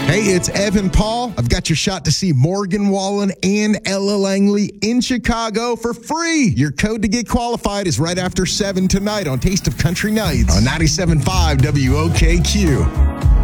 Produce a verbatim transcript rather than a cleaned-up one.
Hey, it's Evan Paul. I've got your shot to see Morgan Wallen and Ella Langley in Chicago for free. Your code to get qualified is right after seven tonight on Taste of Country Nights on ninety-seven point five W O K Q.